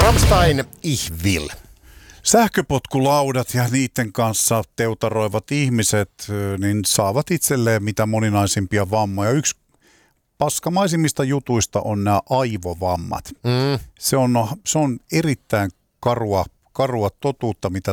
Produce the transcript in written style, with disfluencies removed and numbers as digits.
Rammstein, Ich will. Sähköpotkulaudat ja niiden kanssa teutaroivat ihmiset niin saavat itselleen mitä moninaisimpia vammoja. Yksi paskamaisimmista jutuista on nämä aivovammat. Se on erittäin karua totuutta, mitä